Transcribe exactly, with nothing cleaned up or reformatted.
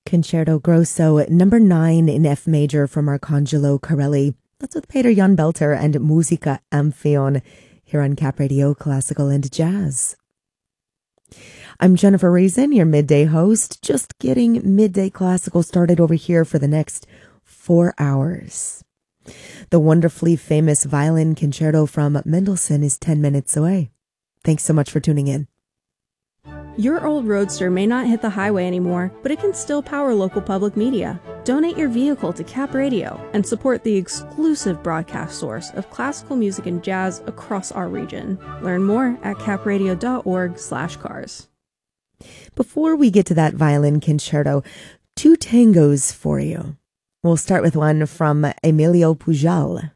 Concerto Grosso, number nine in F major from Arcangelo Corelli. That's with Peter Jan Belter and Musica Amphion here on Cap Radio Classical and Jazz. I'm Jennifer Reason, your midday host, just getting Midday Classical started over here for the next four hours. The wonderfully famous violin concerto from Mendelssohn is ten minutes away. Thanks so much for tuning in. Your old Roadster may not hit the highway anymore, but it can still power local public media. Donate your vehicle to Cap Radio and support the exclusive broadcast source of classical music and jazz across our region. Learn more at capradio.org slash cars. Before we get to that violin concerto, two tangos for you. We'll start with one from Emilio Pujol.